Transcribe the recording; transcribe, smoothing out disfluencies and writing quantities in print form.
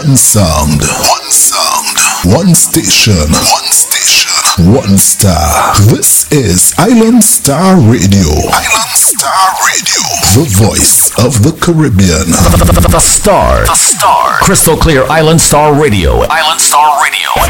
One sound. One sound. One station. One station. One star. This is Island Star Radio. Island Star Radio. The voice of the Caribbean. The Star. The Star. Crystal clear Island Star Radio. Island Star Radio.